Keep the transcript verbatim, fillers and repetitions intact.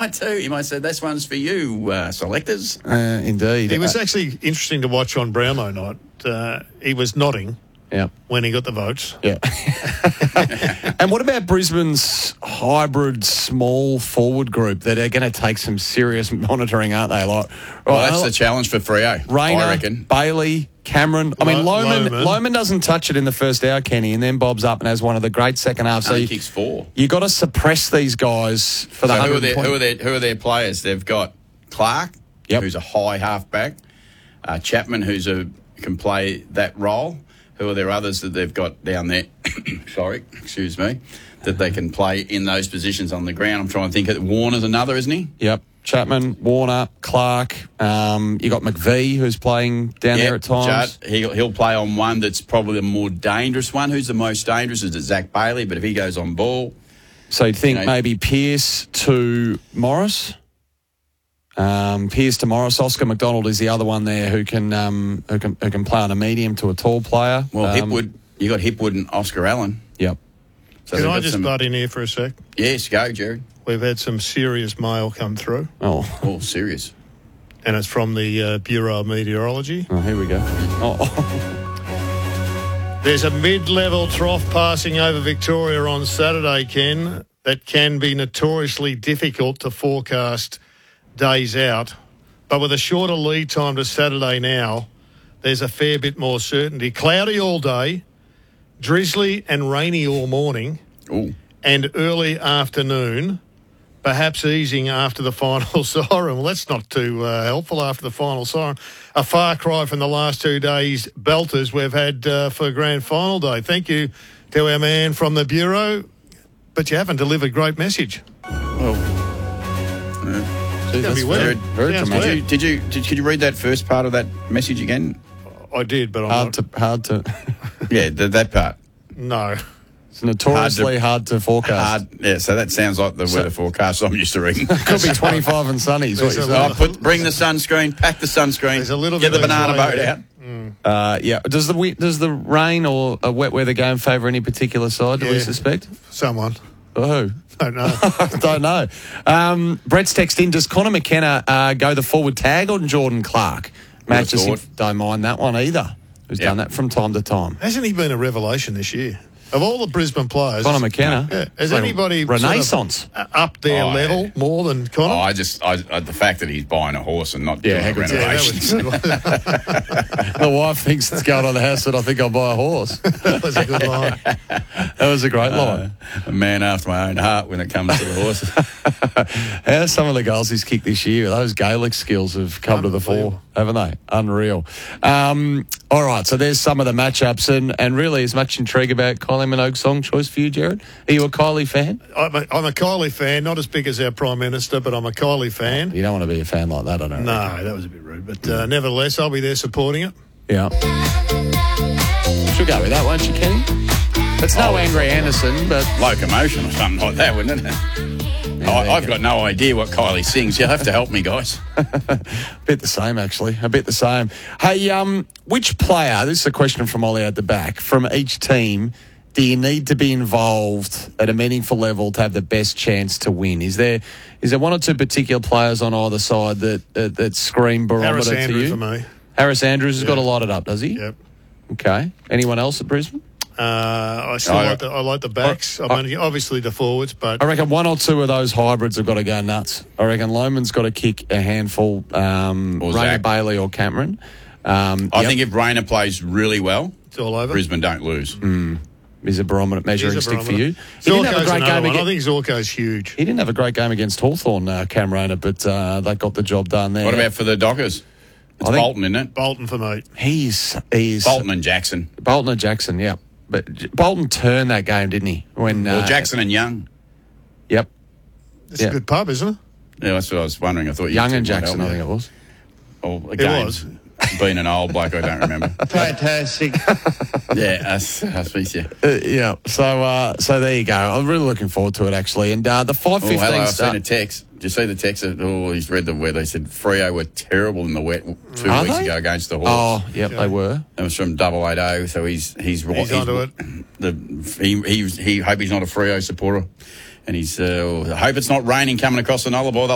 might too. You might say, this one's for you, uh, selectors. Uh, indeed. It was actually interesting to watch on Brownlow night. Uh, he was nodding yeah. when he got the votes. Yeah. And what about Brisbane's hybrid small forward group that are going to take some serious monitoring, aren't they? Like, well, that's the challenge for Freo, Rayner, I reckon. Bailey, Cameron. I mean, Lo- Loman, Loman. Loman doesn't touch it in the first hour, Kenny, and then bobs up and has one of the great second halves. So Only you, kicks four. you got to suppress these guys for the So who are, one their, hundred who, are their, who are their players? They've got Clark, Yep. who's a high halfback. Uh, Chapman, who's a can play that role. Who are there others that they've got down there? Sorry, excuse me. That they can play in those positions on the ground. I'm trying to think. Warner's another, isn't he? Yep. Chapman, Warner, Clark. Um, you got McVee, who's playing down Yep, there at times. Judd, he'll, he'll play on one that's probably the more dangerous one. Who's the most dangerous? Is it Zach Bailey? But if he goes on ball... So you think You know- maybe Pearce to Morris? Um, Pearce to Morris. Oscar McDonald is the other one there who can um, who can who can play on a medium to a tall player. Well, um, Hipwood, you got Hipwood and Oscar Allen. Yep. So Can they've I got just some- butt in here for a sec? Yes, go, Jerry. We've had some serious mail come through, Oh, Oh, serious. and it's from the uh, Bureau of Meteorology. oh here we go. Oh, There's a mid-level trough passing over Victoria on Saturday, Ken, that can be notoriously difficult to forecast days out. But with a shorter lead time to Saturday now, there's a fair bit more certainty. Cloudy all day, drizzly and rainy all morning, Oh, and early afternoon, perhaps easing after the final siren. Well, that's not too uh, helpful after the final siren. A far cry from the last two days' belters we've had uh, for grand final day. Thank you to our man from the Bureau, but you haven't delivered great message. well. gee, That'd be weird. very, very Sounds dramatic. Did you, did you, did, could you read that first part of that message again? I did, but I'm Hard not. to hard to. Yeah, th- that part. No. It's notoriously hard to, forecast. Hard, yeah, so that sounds like the weather forecast I'm used to reading. Could be twenty-five and sunny. Is what There's you're a saying. Oh, put, bring the sunscreen, pack the sunscreen, There's a little get bit the of banana rain boat there. out. Uh, yeah. Does the wi- does the rain or a wet weather game favour any particular side? Do we Yeah. suspect? Someone. Oh, Don't know. don't know. Um, Brett's text in. Does Connor McKenna uh, go the forward tag on Jordan Clark? Matches him. thought. Don't mind that one either. Who's Yeah. done that from time to time? Hasn't he been a revelation this year? Of all the Brisbane players, Connor McKenna. yeah, has Like a anybody sort of renaissance? up their Oh, level yeah. more than Connor? Oh, I just, I, I, the fact that he's buying a horse and not Yeah, doing yeah, renovations. Yeah, that was, The wife thinks it's going on the house, and I think I'll buy a horse. that was a good line. That was a great line. a man after my own heart when it comes to the horses. How's some of the goals he's kicked this year? Those Gaelic skills have come to the fore, haven't they? Unreal. Um, all right, so there's some of the matchups, and, and really as much intrigue about Kylie Minogue's song choice for you, Jared. Are you a Kylie fan? I'm a, I'm a Kylie fan, not as big as our Prime Minister, but I'm a Kylie fan. You don't want to be a fan like that, I don't know. No, that was a bit rude, but uh, nevertheless, I'll be there supporting it. Yeah. She'll go with that, won't she, Kenny? It's no Angry Anderson, but Locomotion or something like that, wouldn't it? I, I've got no idea what Kylie sings. You'll have to help me, guys. a bit the same, actually. A bit the same. Hey, um, which player, this is a question from Ollie at the back, from each team do you need to be involved at a meaningful level to have the best chance to win? Is there is there one or two particular players on either side that uh, that scream barometer Harris to Andrew you? for me. Harris Andrews has Yeah. got to light it up, does he? Yep. Okay. Anyone else at Brisbane? Uh, I still I- like the I like the backs. I mean, obviously the forwards, but I reckon one or two of those hybrids have got to go nuts. I reckon Loman's got to kick a handful, um, Or Rayner Zach. Bailey or Cameron. Um, I yep, think if Rayner plays really well, it's all over. Brisbane don't lose. is a barometer measuring He's a stick for barometer. you. He didn't have a Zorko's great another game one. I against. think Zorko's huge. He didn't have a great game against Hawthorn, uh, Cam Rayner, but uh, they got the job done there. What about for the Dockers? It's I think- Bolton, isn't it? Bolton for me. He's he's Bolton and Jackson. Bolton and Jackson, yeah. But J- Bolton turned that game, didn't he? When Well, uh, Jackson and Young. Yep, It's Yeah. a good pub, isn't it? Yeah, that's what I was wondering. I thought you Young two and might Jackson, I help me. think it was. Oh, again, was. Being an old bloke, I don't remember. Fantastic. Yeah, that's, that's yeah. Uh, yeah. So uh, so there you go. I'm really looking forward to it actually. And uh, the five Oh, fifteen. hello, I've start- seen a text. Did you see the text? That, oh, he's read the wet. They said Freo were terrible in the wet two Are weeks they? ago against the Hawks. Oh, yep, Yeah. they were. That was from Double Eight O. So he's he's He's onto it. The he he he hope he's not a Freo supporter, and he's uh, I hope it's not raining coming across the Nullarbor.